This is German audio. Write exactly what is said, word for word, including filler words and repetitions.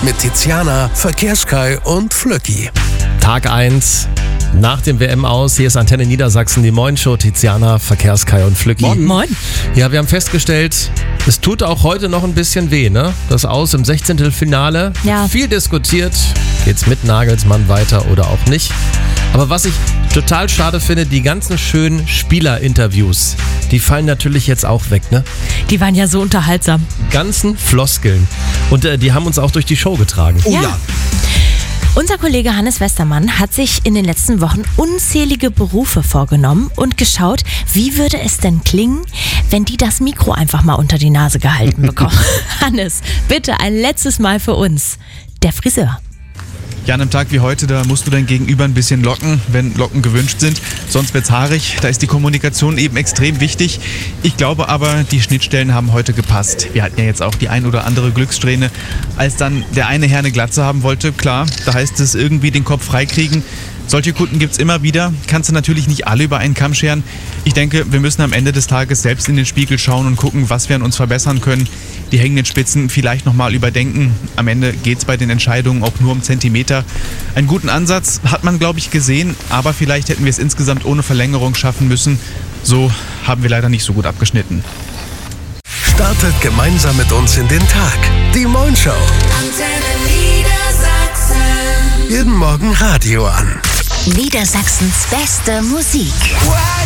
mit Tiziana, Verkehrskai und Flöcki. Tag eins nach dem W M-Aus. Hier ist Antenne Niedersachsen, die Moin-Show. Tiziana, Verkehrskai und Flöcki. Moin. Moin. Ja, wir haben festgestellt, es tut auch heute noch ein bisschen weh, ne? Das Aus im Sechzehntelfinale. Ja. Viel diskutiert. Geht's mit Nagelsmann weiter oder auch nicht? Aber was ich total schade finde, die ganzen schönen Spielerinterviews, die fallen natürlich jetzt auch weg, ne? Die waren ja so unterhaltsam. Ganzen Floskeln. Und äh, die haben uns auch durch die Show getragen. Oh ja. Ja. Unser Kollege Hannes Westermann hat sich in den letzten Wochen unzählige Berufe vorgenommen und geschaut, wie würde es denn klingen, wenn die das Mikro einfach mal unter die Nase gehalten bekommen. Hannes, bitte ein letztes Mal für uns. Der Friseur. Ja, an einem Tag wie heute, da musst du dein Gegenüber ein bisschen locken, wenn Locken gewünscht sind. Sonst wird's haarig. Da ist die Kommunikation eben extrem wichtig. Ich glaube aber, die Schnittstellen haben heute gepasst. Wir hatten ja jetzt auch die ein oder andere Glückssträhne. Als dann der eine Herr eine Glatze haben wollte, klar, da heißt es irgendwie den Kopf freikriegen. Solche Kunden gibt's immer wieder. Kannst du natürlich nicht alle über einen Kamm scheren. Ich denke, wir müssen am Ende des Tages selbst in den Spiegel schauen und gucken, was wir an uns verbessern können. Die hängenden Spitzen vielleicht nochmal überdenken. Am Ende geht's bei den Entscheidungen auch nur um Zentimeter. Einen guten Ansatz hat man, glaube ich, gesehen, aber vielleicht hätten wir es insgesamt ohne Verlängerung schaffen müssen. So haben wir leider nicht so gut abgeschnitten. Startet gemeinsam mit uns in den Tag. Die Moin-Show. Antenne Niedersachsen. Jeden Morgen Radio an. Niedersachsens beste Musik.